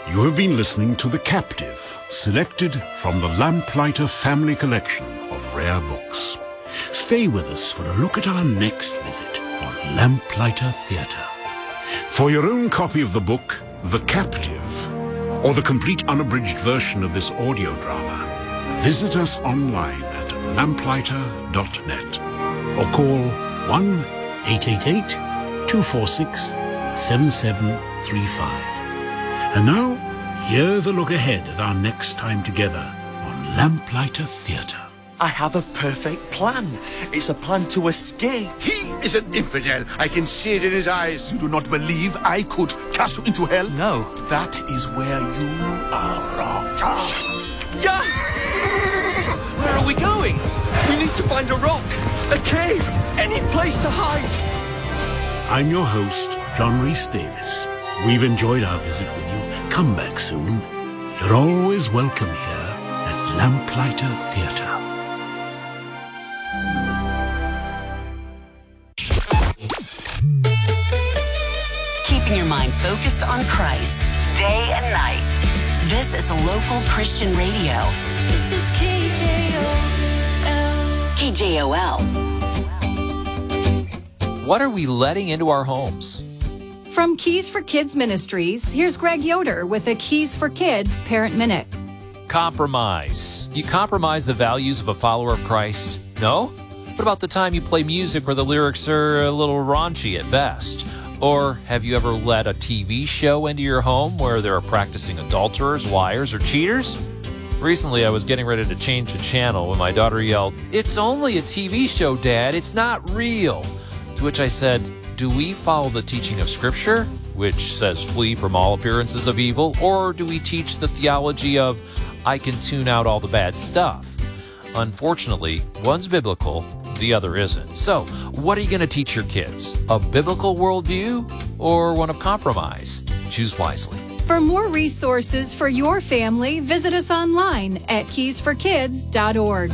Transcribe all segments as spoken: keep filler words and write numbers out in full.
You have been listening to The Captive, selected from the Lamplighter Family Collection of rare books. Stay with us for a look at our next visit on Lamplighter Theatre. For your own copy of the book, The Captive, or the complete unabridged version of this audio drama, visit us online at lamplighter dot net or call one eight eight eight, two four six, seven seven three five. And now, here's a look ahead at our next time together on Lamplighter Theatre. I have a perfect plan. It's a plan to escape. He is an infidel. I can see it in his eyes. You do not believe I could cast you into hell? No. That is where you are wrong. Yeah! Where are we going? We need to find a rock, a cave, any place to hide. I'm your host, John Rhys Davis. We've enjoyed our visit with you. Come back soon. You're always welcome here at Lamplighter Theatre. Keeping your mind focused on Christ, day and night. This is a local Christian radio. This is K J O L. K J O L. What are we letting into our homes? From Keys for Kids Ministries, here's Greg Yoder with a Keys for Kids Parent Minute. Compromise. You compromise the values of a follower of Christ? No? What about the time you play music where the lyrics are a little raunchy at best? Or have you ever let a T V show into your home where there are practicing adulterers, liars, or cheaters? Recently, I was getting ready to change the channel when my daughter yelled, "It's only a T V show, Dad. It's not real." To which I said, do we follow the teaching of Scripture, which says flee from all appearances of evil, or do we teach the theology of I can tune out all the bad stuff? Unfortunately, one's biblical, the other isn't. So, what are you going to teach your kids? A biblical worldview or one of compromise? Choose wisely. For more resources for your family, visit us online at keys for kids dot org.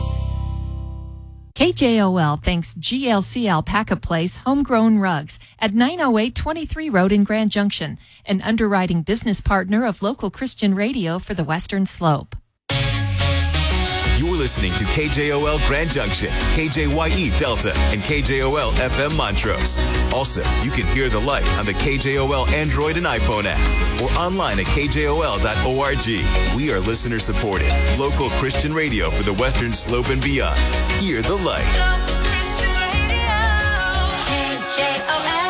K J O L thanks G L C Alpaca Place Homegrown Rugs at nine oh eight twenty-three Road in Grand Junction, an underwriting business partner of local Christian radio for the Western Slope. You're listening to K J O L Grand Junction, K J Y E Delta, and K J O L F M Montrose. Also, you can hear the light on the K J O L Android and iPhone app or online at K J O L dot org. We are listener-supported, local Christian radio for the Western Slope and beyond. Hear the light. Local Christian Radio. K J O L.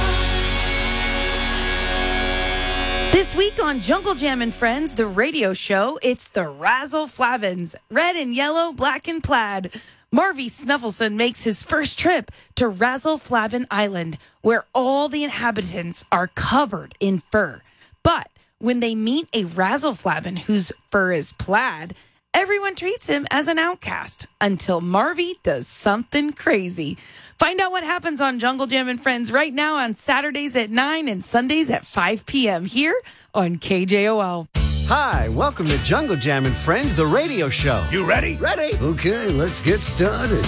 This week on Jungle Jam and Friends, the radio show, it's the Razzle Flabbins, red and yellow, black and plaid. Marvy Snuffleson makes his first trip to Razzle Flabbin Island, where all the inhabitants are covered in fur. But when they meet a Razzle Flabbin whose fur is plaid, everyone treats him as an outcast until Marvy does something crazy. Find out what happens on Jungle Jam and Friends right now on Saturdays at nine and Sundays at five p.m. here on K J O L. Hi, welcome to Jungle Jam and Friends, the radio show. You ready? Ready. Okay, let's get started.